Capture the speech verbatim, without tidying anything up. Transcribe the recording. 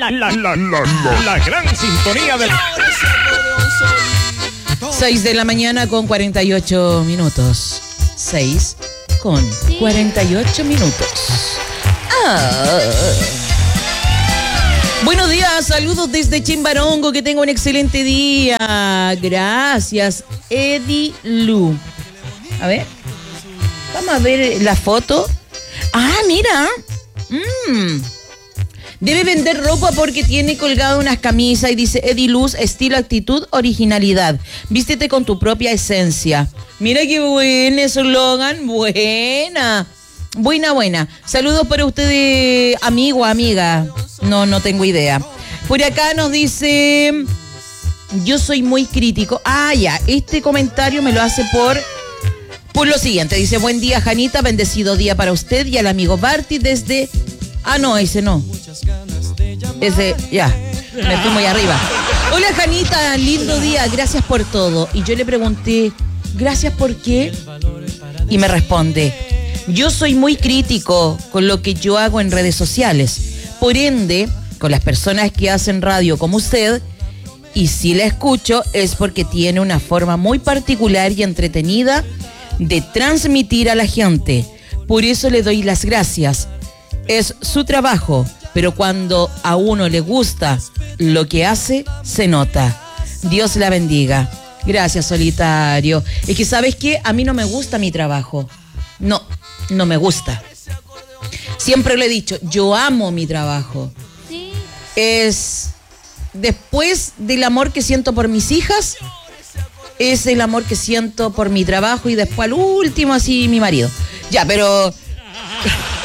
la, la, la, la, la gran sintonía del... seis de la mañana con cuarenta y ocho minutos. seis con cuarenta y ocho minutos. Ah. Buenos días, saludos desde Chimbarongo, que tenga un excelente día. Gracias, Eddie Lu. A ver, vamos a ver la foto. Ah, mira. Mm. Debe vender ropa porque tiene colgado unas camisas y dice Eddie Luz, estilo, actitud, originalidad. Vístete con tu propia esencia. Mira qué buen eslogan. Buena. Buena, buena. Saludos para ustedes, amigo, amiga. No, no tengo idea. Por acá nos dice, yo soy muy crítico. Ah, ya, este comentario me lo hace por... Por lo siguiente, dice, buen día, Janita, bendecido día para usted y al amigo Barty desde... Ah, no, ese no. Ese, ya, me fui muy arriba. Hola, Janita, lindo día, gracias por todo. Y yo le pregunté, ¿gracias por qué? Y me responde, yo soy muy crítico con lo que yo hago en redes sociales. Por ende, con las personas que hacen radio como usted, y si la escucho es porque tiene una forma muy particular y entretenida de transmitir a la gente. Por eso le doy las gracias. Es su trabajo, pero cuando a uno le gusta lo que hace, se nota. Dios la bendiga. Gracias, Solitario. Es que, ¿sabes qué? A mí no me gusta mi trabajo. No, no me gusta. Siempre lo he dicho, yo amo mi trabajo. Sí. Es después del amor que siento por mis hijas, es el amor que siento por mi trabajo y después al último así mi marido. Ya, pero